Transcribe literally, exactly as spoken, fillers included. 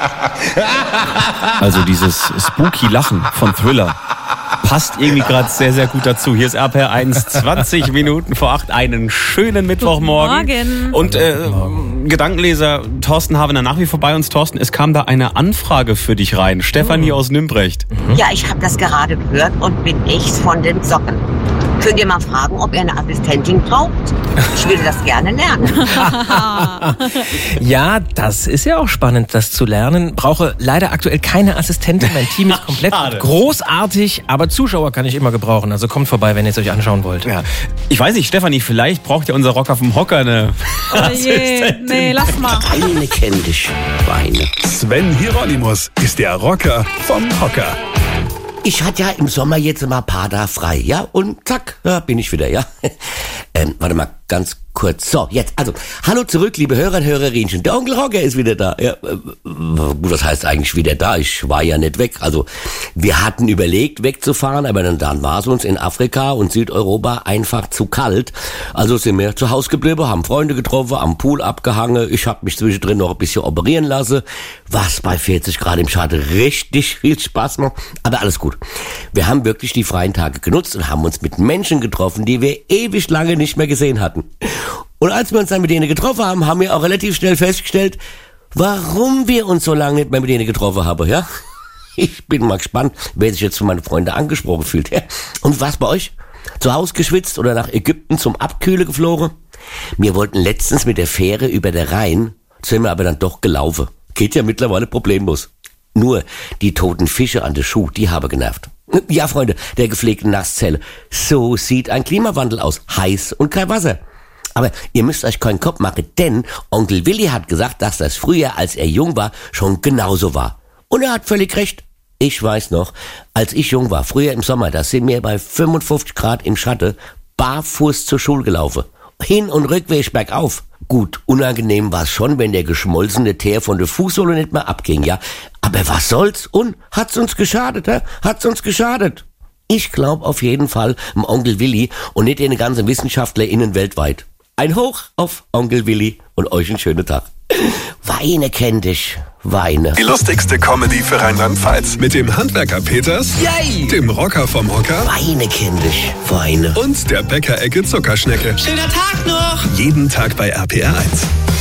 Also dieses spooky Lachen von Thriller passt irgendwie gerade sehr, sehr gut dazu. Hier ist R P R eins, zwanzig Minuten vor acht. Einen schönen Mittwochmorgen. Morgen. Und äh, Gedankenleser Thorsten Havener nach wie vor bei uns. Thorsten, es kam da eine Anfrage für dich rein. Stefanie aus Nümbrecht. Ja, ich habe das gerade gehört und bin echt von den Socken. Könnt ihr mal fragen, ob ihr eine Assistentin braucht? Ich würde das gerne lernen. Ja, das ist ja auch spannend, das zu lernen. Brauche leider aktuell keine Assistentin. Mein Team ist komplett Schade. großartig, aber Zuschauer kann ich immer gebrauchen. Also kommt vorbei, wenn ihr es euch anschauen wollt. Ja. Ich weiß nicht, Stefanie, vielleicht braucht ja unser Rocker vom Hocker eine Oh je, Assistentin. nee, lass mal. Weine kenn dich, Weine. Sven Hieronymus ist der Rocker vom Hocker. Ich hatte ja im Sommer jetzt mal ein paar da frei, ja? Und zack, da bin ich wieder, ja? ähm, warte mal, ganz kurz. So, jetzt, also, hallo zurück, liebe Hörer und Hörerinchen. Der Onkel Rocker ist wieder da. Ja, äh, gut, das heißt eigentlich wieder da. Ich war ja nicht weg. Also, wir hatten überlegt, wegzufahren, aber dann, dann war es uns in Afrika und Südeuropa einfach zu kalt. Also sind wir zu Hause geblieben, haben Freunde getroffen, am Pool abgehangen. Ich habe mich zwischendrin noch ein bisschen operieren lassen, was bei vierzig Grad im Schatten richtig viel Spaß macht. Aber alles gut. Wir haben wirklich die freien Tage genutzt und haben uns mit Menschen getroffen, die wir ewig lange nicht mehr gesehen hatten. Und als wir uns dann mit denen getroffen haben, haben wir auch relativ schnell festgestellt, warum wir uns so lange nicht mehr mit denen getroffen haben, ja? Ich bin mal gespannt, wer sich jetzt von meinen Freunden angesprochen fühlt, ja? Und was bei euch? Zu Hause geschwitzt oder nach Ägypten zum Abkühlen geflogen? Wir wollten letztens mit der Fähre über der Rhein, sind wir aber dann doch gelaufen. Geht ja mittlerweile problemlos. Nur die toten Fische an der Schuh, die haben genervt. Ja, Freunde, der gepflegten Nasszelle. So sieht ein Klimawandel aus. Heiß und kein Wasser. Aber ihr müsst euch keinen Kopf machen, denn Onkel Willi hat gesagt, dass das früher, als er jung war, schon genauso war. Und er hat völlig recht. Ich weiß noch, als ich jung war, früher im Sommer, da sind wir bei fünfundfünfzig Grad im Schatten barfuß zur Schule gelaufen. Hin- und rückwärts bergauf. Gut, unangenehm war es schon, wenn der geschmolzene Teer von der Fußsohle nicht mehr abging, ja. Aber was soll's? Und hat's uns geschadet, hä? Hat's uns geschadet? Ich glaub auf jeden Fall im Onkel Willi und nicht den ganzen WissenschaftlerInnen weltweit. Ein Hoch auf Onkel Willi und euch einen schönen Tag. Weine kenn dich, Weine. Die lustigste Comedy für Rheinland-Pfalz. Mit dem Handwerker Peters, Yay! dem Rocker vom Hocker Weine kenn dich, Weine. und der Bäckerecke Zuckerschnecke. Schöner Tag noch! Jeden Tag bei R P R eins.